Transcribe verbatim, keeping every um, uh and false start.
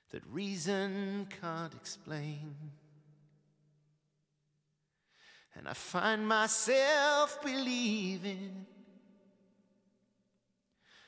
that reason can't explain. And I find myself believing